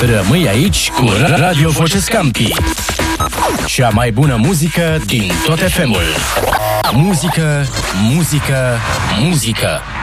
Rămâi aici cu Radio Voce Scampi. Cea mai bună muzică din tot FM-ul. Muzică, muzică, muzică.